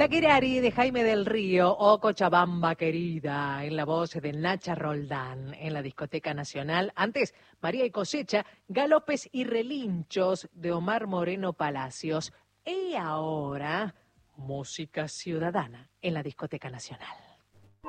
Paquirari de Jaime del Río o Cochabamba querida en la voz de Nacha Roldán en la Discoteca Nacional. Antes, María y Cosecha, Galopes y Relinchos de Omar Moreno Palacios. Y ahora, música ciudadana en la Discoteca Nacional.